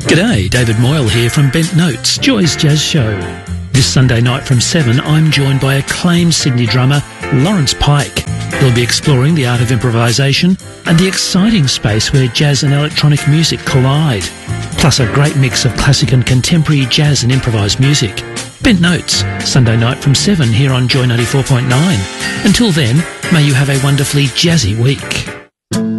G'day, David Moyle here from Bent Notes, Joy's Jazz Show. This Sunday night from 7, I'm joined by acclaimed Sydney drummer Lawrence Pike. He'll be exploring the art of improvisation and the exciting space where jazz and electronic music collide, plus a great mix of classic and contemporary jazz and improvised music. Bent Notes, Sunday night from 7 here on Joy 94.9. Until then, may you have a wonderfully jazzy week.